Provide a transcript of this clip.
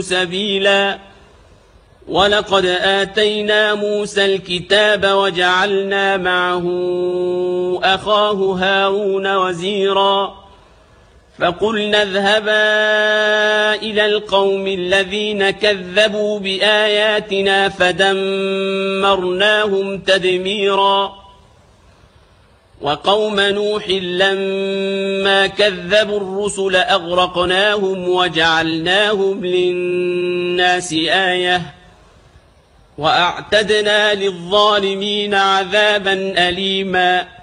سبيلا ولقد آتينا موسى الكتاب وجعلنا معه أخاه هارون وزيرا فقلنا اذهبا إلى القوم الذين كذبوا بآياتنا فدمرناهم تدميرا وقوم نوح لما كذبوا الرسل أغرقناهم وجعلناهم للناس آية وأعتدنا للظالمين عذابا أليما